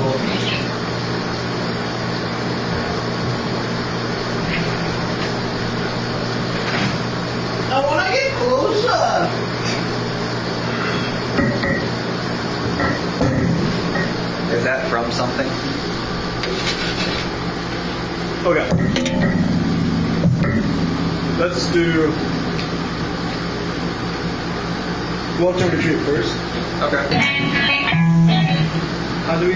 I want to get closer. Is that from something? Okay. Let's do long-term retreat first. Okay. How do we